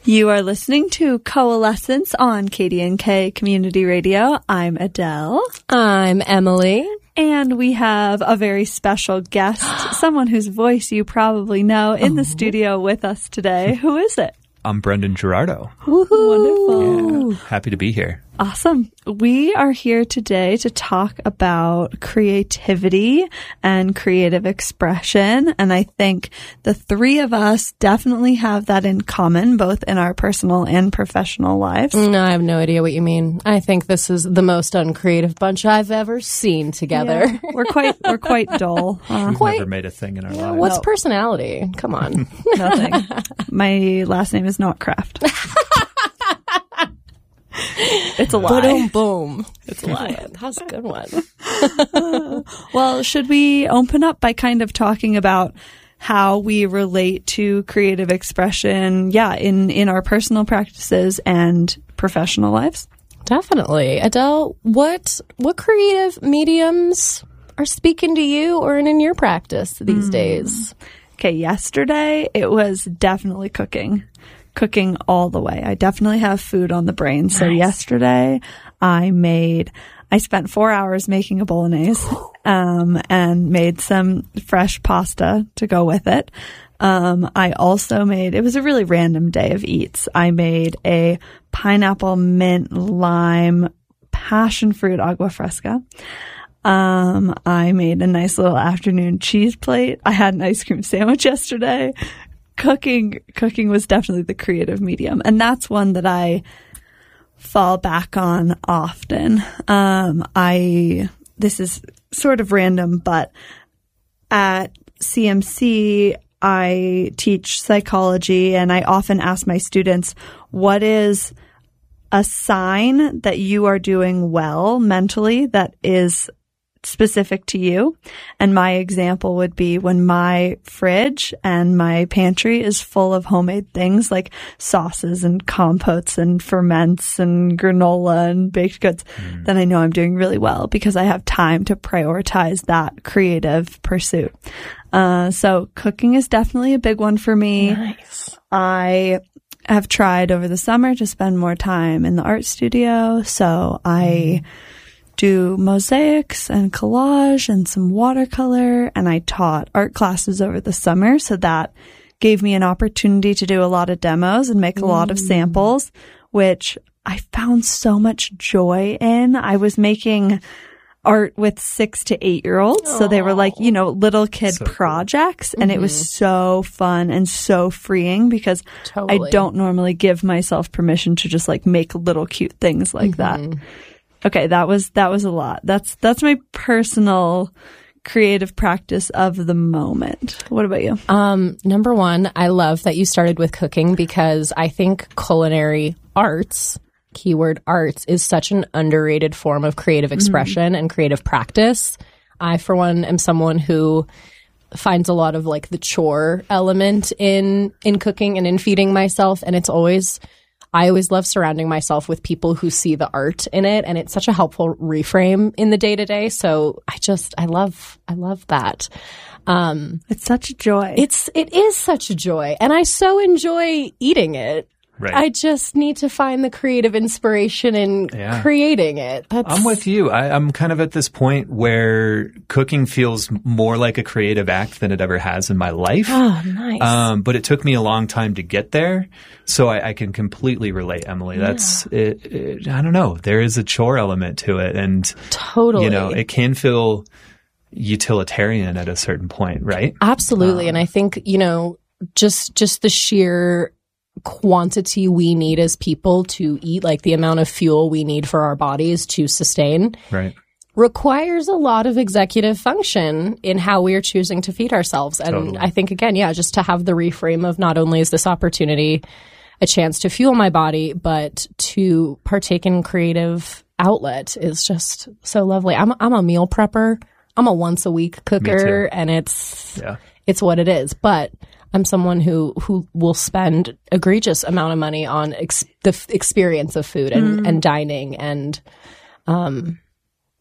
You are listening to Coalescence on KDNK Community Radio. I'm Adele. I'm Emily. And we have a very special guest, someone whose voice you probably know, in the studio with us today. Who is it? I'm Brendan Gerardo. Wonderful. Yeah, happy to be here. Awesome. We are here today to talk about creativity and creative expression. And I think the three of us definitely have that in common, both in our personal and professional lives. No, I have no idea what you mean. I think this is the most uncreative bunch I've ever seen together. Yeah, we're quite dull. We've never made a thing in our lives. What's personality? Come on. Nothing. My last name is not Kraft. It's a lie. Boom, boom. It's a lie. That's a good one. Well, should we open up by kind of talking about how we relate to creative expression, in our personal practices and professional lives? Definitely. Adele, what creative mediums are speaking to you or in your practice these days? Okay, yesterday it was definitely cooking all the way. I definitely have food on the brain. So yesterday I spent 4 hours making a bolognese, and made some fresh pasta to go with it. I also it was a really random day of eats. I made a pineapple, mint, lime, passion fruit agua fresca. I made a nice little afternoon cheese plate. I had an ice cream sandwich yesterday. Cooking was definitely the creative medium. And that's one that I fall back on often. This is sort of random, but at CMC, I teach psychology, and I often ask my students, what is a sign that you are doing well mentally that is specific to you? And my example would be when my fridge and my pantry is full of homemade things like sauces and compotes and ferments and granola and baked goods, then I know I'm doing really well because I have time to prioritize that creative pursuit. So cooking is definitely a big one for me. Nice. I have tried over the summer to spend more time in the art studio. So I do mosaics and collage and some watercolor, and I taught art classes over the summer, so that gave me an opportunity to do a lot of demos and make a lot of samples, which I found so much joy in. I was making art with 6 to 8 year olds, so they were like, little kid projects, and it was so fun and so freeing because I don't normally give myself permission to just like make little cute things like that. Okay, that was a lot. That's my personal creative practice of the moment. What about you? Number one, I love that you started with cooking because I think culinary arts, keyword arts, is such an underrated form of creative expression and creative practice. I, for one, am someone who finds a lot of like the chore element in cooking and in feeding myself, and I always love surrounding myself with people who see the art in it, and it's such a helpful reframe in the day to day. So I love that. It's such a joy. It is such a joy, and I so enjoy eating it. Right. I just need to find the creative inspiration in creating it. I'm with you. I'm kind of at this point where cooking feels more like a creative act than it ever has in my life. Oh, nice. But it took me a long time to get there. So I can completely relate, Emily. That's it. I don't know. There is a chore element to it. And totally, it can feel utilitarian at a certain point, right? Absolutely. And I think, just the sheer quantity we need as people to eat, like the amount of fuel we need for our bodies to sustain, right, requires a lot of executive function in how we are choosing to feed ourselves. And totally. I think, again, just to have the reframe of not only is this opportunity a chance to fuel my body, but to partake in creative outlet is just so lovely. I'm a meal prepper. I'm a once a week cooker, and it's what it is. But I'm someone who will spend egregious amount of money on the experience of food and dining, and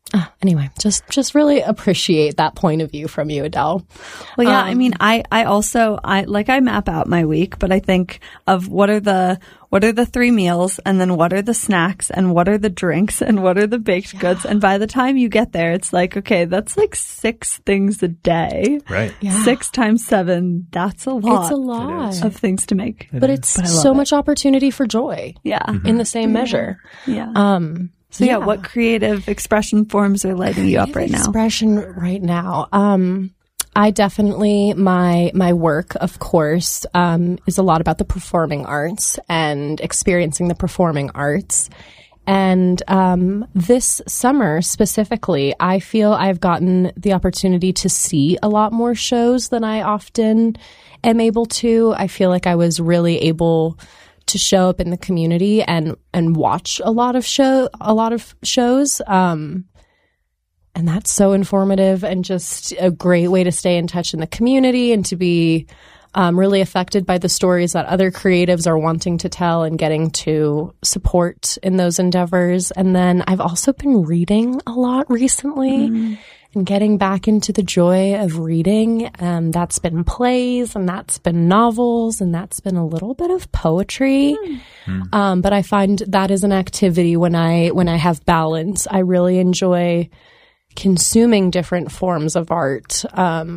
Anyway, just really appreciate that point of view from you, Adele. Well, yeah, I mean, I also map out my week, but I think of what are the 3 meals, and then what are the snacks, and what are the drinks, and what are the baked goods. And by the time you get there, it's like, okay, that's like 6 things a day. Right. Yeah. 6 times 7, that's a lot. It's a lot of things to make. But it's so much opportunity for joy. Yeah. In the same measure. Yeah. So yeah, what creative expression forms are lighting you up right now? Expression right now. I definitely, my work, of course, is a lot about the performing arts and experiencing the performing arts. And this summer specifically, I feel I've gotten the opportunity to see a lot more shows than I often am able to. I feel like I was really able to show up in the community and watch a lot of shows. And that's so informative and just a great way to stay in touch in the community and to be really affected by the stories that other creatives are wanting to tell and getting to support in those endeavors. And then I've also been reading a lot recently and getting back into the joy of reading. That's been plays, and that's been novels, and that's been a little bit of poetry. But I find that is an activity when I have balance. I really enjoy consuming different forms of art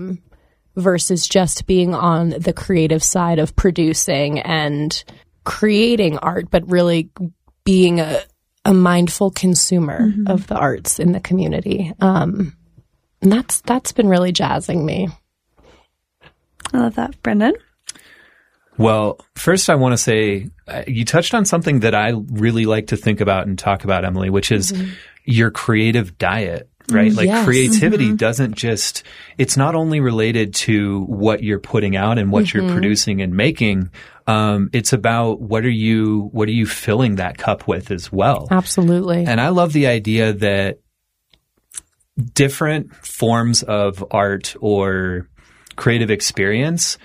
versus just being on the creative side of producing and creating art, but really being a mindful consumer of the arts in the community. And that's been really jazzing me. I love that. Brendan? Well, first I want to say you touched on something that I really like to think about and talk about, Emily, which is your creative diet. Right? Like creativity doesn't just, it's not only related to what you're putting out and what you're producing and making. It's about what are you filling that cup with as well. Absolutely. And I love the idea that different forms of art or creative experience